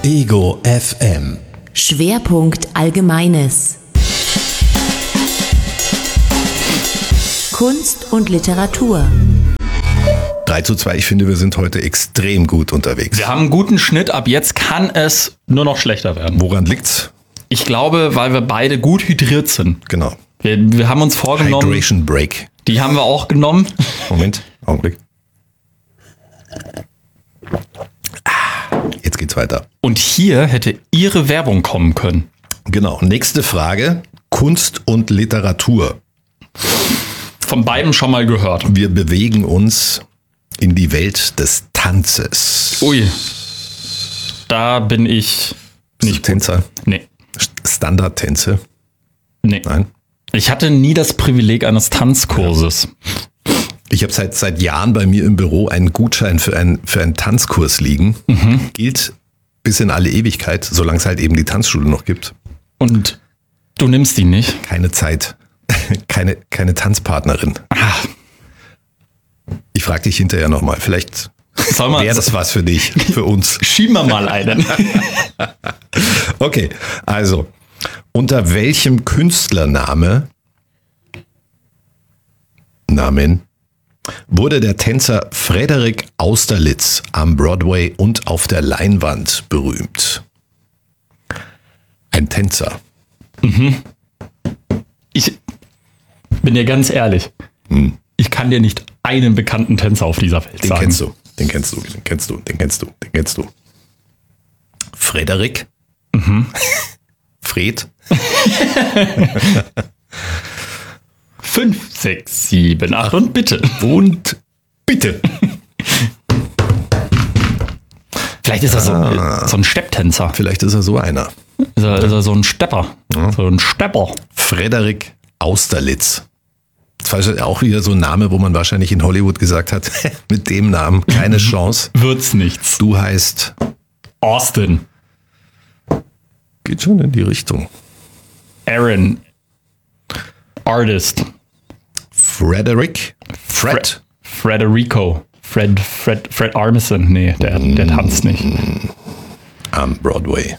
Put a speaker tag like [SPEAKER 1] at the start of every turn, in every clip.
[SPEAKER 1] Ego FM.
[SPEAKER 2] Schwerpunkt Allgemeines. Kunst und Literatur.
[SPEAKER 1] 3:2, ich finde, wir sind heute extrem gut unterwegs.
[SPEAKER 3] Wir haben einen guten Schnitt, ab jetzt kann es nur noch schlechter werden.
[SPEAKER 1] Woran liegt's?
[SPEAKER 3] Ich glaube, weil wir beide gut hydriert sind.
[SPEAKER 1] Genau.
[SPEAKER 3] Wir haben uns vorgenommen.
[SPEAKER 1] Hydration Break.
[SPEAKER 3] Die haben wir auch genommen.
[SPEAKER 1] Moment, Augenblick. Jetzt geht's weiter.
[SPEAKER 3] Und hier hätte Ihre Werbung kommen können.
[SPEAKER 1] Genau, nächste Frage. Kunst und Literatur.
[SPEAKER 3] Von beiden schon mal gehört.
[SPEAKER 1] Wir bewegen uns in die Welt des Tanzes.
[SPEAKER 3] Ui, da bin ich nicht
[SPEAKER 1] Tänzer.
[SPEAKER 3] Nee.
[SPEAKER 1] Standardtänze.
[SPEAKER 3] Nee.
[SPEAKER 1] Nein.
[SPEAKER 3] Ich hatte nie das Privileg eines Tanzkurses.
[SPEAKER 1] Ich habe seit Jahren bei mir im Büro einen Gutschein für einen Tanzkurs liegen. Gilt bis in alle Ewigkeit, solange es halt eben die Tanzschule noch gibt.
[SPEAKER 3] Und du nimmst ihn nicht?
[SPEAKER 1] Keine Zeit, keine Tanzpartnerin. Ich frage dich hinterher nochmal, vielleicht wäre das was für dich, für uns.
[SPEAKER 3] Schieben wir mal einen.
[SPEAKER 1] Okay, also, unter welchem Künstlernamen wurde der Tänzer Frederik Austerlitz am Broadway und auf der Leinwand berühmt? Ein Tänzer.
[SPEAKER 3] Ich bin dir ganz ehrlich. Ich kann dir nicht einen bekannten Tänzer auf dieser Welt sagen.
[SPEAKER 1] Den kennst du. Frederik? Fred?
[SPEAKER 3] 5, 6, 7, 8 und bitte.
[SPEAKER 1] Und bitte.
[SPEAKER 3] Vielleicht ist er so ein Stepptänzer.
[SPEAKER 1] Vielleicht ist er so einer.
[SPEAKER 3] Ist er so ein Stepper. So ein Stepper.
[SPEAKER 1] Frederik Austerlitz. Das war auch wieder so ein Name, wo man wahrscheinlich in Hollywood gesagt hat, mit dem Namen keine Chance.
[SPEAKER 3] Wird's nichts.
[SPEAKER 1] Du heißt
[SPEAKER 3] Austin.
[SPEAKER 1] Geht schon in die Richtung.
[SPEAKER 3] Aaron. Artist.
[SPEAKER 1] Frederick.
[SPEAKER 3] Frederico. Fred Armisen. Nee, der tanzt nicht.
[SPEAKER 1] Am Broadway.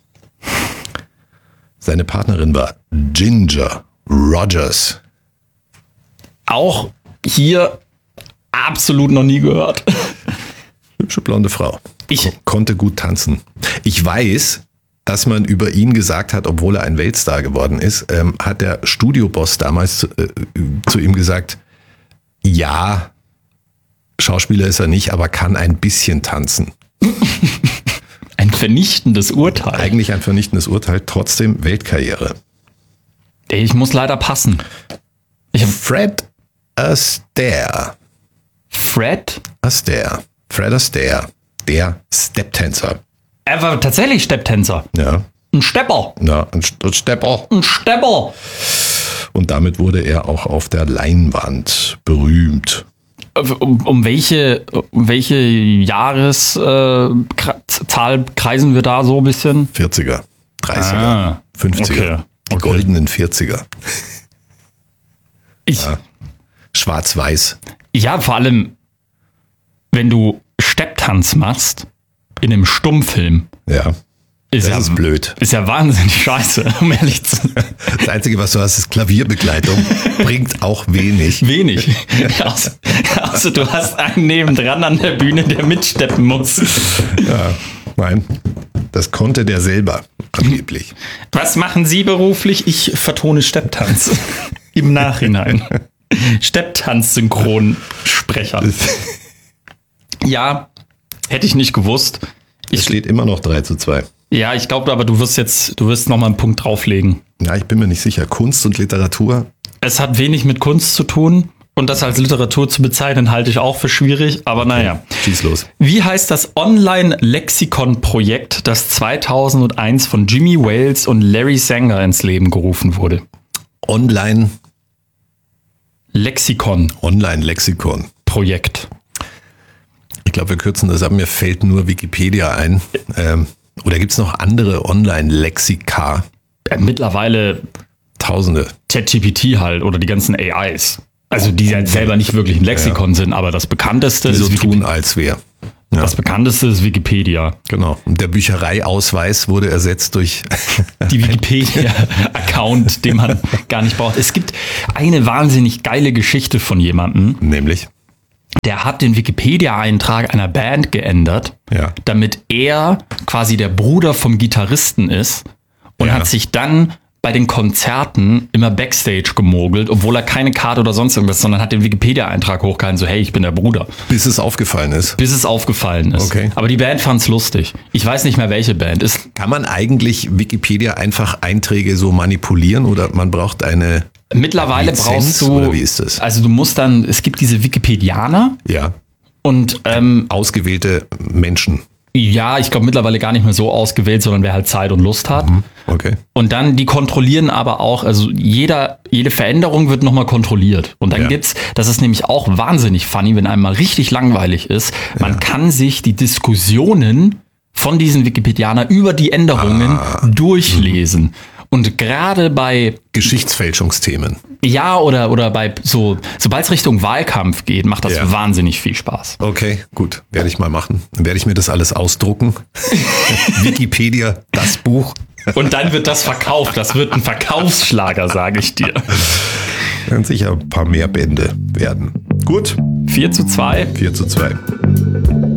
[SPEAKER 1] Seine Partnerin war Ginger Rogers.
[SPEAKER 3] Auch hier absolut noch nie gehört.
[SPEAKER 1] Hübsche blonde Frau. Konnte gut tanzen. Ich weiß, dass man über ihn gesagt hat, obwohl er ein Weltstar geworden ist, hat der Studioboss damals zu ihm gesagt, ja, Schauspieler ist er nicht, aber kann ein bisschen tanzen.
[SPEAKER 3] Ein vernichtendes Urteil.
[SPEAKER 1] Eigentlich ein vernichtendes Urteil, trotzdem Weltkarriere.
[SPEAKER 3] Ich muss leider passen.
[SPEAKER 1] Fred Astaire.
[SPEAKER 3] Fred
[SPEAKER 1] Astaire, der Stepptänzer.
[SPEAKER 3] Er war tatsächlich Stepptänzer.
[SPEAKER 1] Ja.
[SPEAKER 3] Ein Stepper.
[SPEAKER 1] Ja, ein Stepper.
[SPEAKER 3] Ein Stepper.
[SPEAKER 1] Und damit wurde er auch auf der Leinwand berühmt.
[SPEAKER 3] Um welche Jahreszahl kreisen wir da so ein bisschen?
[SPEAKER 1] 40er, 30er, 50er, die goldenen 40er. Ja. Schwarz-Weiß.
[SPEAKER 3] Ja, vor allem, wenn du Stepptanz machst in einem Stummfilm.
[SPEAKER 1] Ja. Das ist blöd.
[SPEAKER 3] Ist ja wahnsinnig scheiße, um ehrlich zu sein.
[SPEAKER 1] Das Einzige, was du hast, ist Klavierbegleitung. Bringt auch wenig.
[SPEAKER 3] Also du hast einen nebendran an der Bühne, der mitsteppen muss.
[SPEAKER 1] Ja, nein. Das konnte der selber, angeblich.
[SPEAKER 3] Was machen Sie beruflich? Ich vertone Stepptanz. Im Nachhinein. Stepptanz-Synchronsprecher. Ja, hätte ich nicht gewusst.
[SPEAKER 1] Es steht immer noch 3:2.
[SPEAKER 3] Ja, ich glaube, aber du wirst noch mal einen Punkt drauflegen.
[SPEAKER 1] Ja, ich bin mir nicht sicher. Kunst und Literatur?
[SPEAKER 3] Es hat wenig mit Kunst zu tun. Und das als Literatur zu bezeichnen, halte ich auch für schwierig. Aber naja.
[SPEAKER 1] Schieß los.
[SPEAKER 3] Wie heißt das Online-Lexikon-Projekt, das 2001 von Jimmy Wales und Larry Sanger ins Leben gerufen wurde?
[SPEAKER 1] Online-Lexikon.
[SPEAKER 3] Projekt.
[SPEAKER 1] Ich glaube, wir kürzen das ab. Mir fällt nur Wikipedia ein. Oder gibt es noch andere Online-Lexika?
[SPEAKER 3] Mittlerweile
[SPEAKER 1] Tausende.
[SPEAKER 3] ChatGPT halt oder die ganzen AIs. Also die halt selber nicht wirklich ein Lexikon sind, aber das bekannteste
[SPEAKER 1] die so
[SPEAKER 3] ist
[SPEAKER 1] tun, als wäre. Ja.
[SPEAKER 3] Das bekannteste ist Wikipedia.
[SPEAKER 1] Genau. Und der Büchereiausweis wurde ersetzt durch
[SPEAKER 3] Die Wikipedia-Account, den man gar nicht braucht. Es gibt eine wahnsinnig geile Geschichte von jemandem,
[SPEAKER 1] nämlich.
[SPEAKER 3] der hat den Wikipedia-Eintrag einer Band geändert,
[SPEAKER 1] Ja.
[SPEAKER 3] damit er quasi der Bruder vom Gitarristen ist und
[SPEAKER 1] Ja.
[SPEAKER 3] hat sich dann bei den Konzerten immer Backstage gemogelt, obwohl er keine Karte oder sonst irgendwas, sondern hat den Wikipedia-Eintrag hochgehalten, so hey, ich bin der Bruder.
[SPEAKER 1] Bis es aufgefallen ist.
[SPEAKER 3] Bis es aufgefallen ist.
[SPEAKER 1] Okay.
[SPEAKER 3] Aber die Band fand's lustig. Ich weiß nicht mehr, welche Band.
[SPEAKER 1] Kann man eigentlich Wikipedia einfach Einträge so manipulieren oder man braucht eine
[SPEAKER 3] Mittlerweile
[SPEAKER 1] Lizenz,
[SPEAKER 3] brauchst du,
[SPEAKER 1] oder wie ist das?
[SPEAKER 3] Also du musst dann, es gibt diese Wikipedianer
[SPEAKER 1] ja,
[SPEAKER 3] und
[SPEAKER 1] ausgewählte Menschen?
[SPEAKER 3] ja, ich glaube mittlerweile gar nicht mehr so ausgewählt, sondern wer halt Zeit und Lust hat.
[SPEAKER 1] Okay.
[SPEAKER 3] Und dann, die kontrollieren aber auch, also jede Veränderung wird nochmal kontrolliert. Und dann
[SPEAKER 1] Ja.
[SPEAKER 3] gibt's, das ist nämlich auch wahnsinnig funny, wenn einem mal richtig langweilig ist, man kann sich die Diskussionen von diesen Wikipedianern über die Änderungen durchlesen. Und gerade bei
[SPEAKER 1] Geschichtsfälschungsthemen.
[SPEAKER 3] ja oder bei so, sobald es Richtung Wahlkampf geht, macht das
[SPEAKER 1] Ja.
[SPEAKER 3] wahnsinnig viel Spaß.
[SPEAKER 1] Okay, gut. Werde ich mal machen. Dann werde ich mir das alles ausdrucken. Wikipedia, das Buch.
[SPEAKER 3] Und dann wird das verkauft. Das wird ein Verkaufsschlager, sage ich dir.
[SPEAKER 1] Werden sicher ein paar mehr Bände werden. Gut,
[SPEAKER 3] 4:2.
[SPEAKER 1] 4:2.